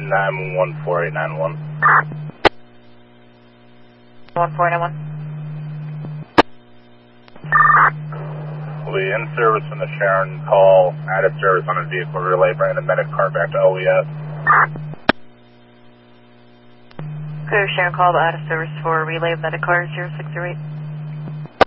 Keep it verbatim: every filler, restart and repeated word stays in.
nine one four eight nine one. one four nine one. Will be in service from the Sharon call, out of service on a vehicle relay, bringing the medic car back to O E S. Clear Sharon call out of service for relay medic car zero six zero eight.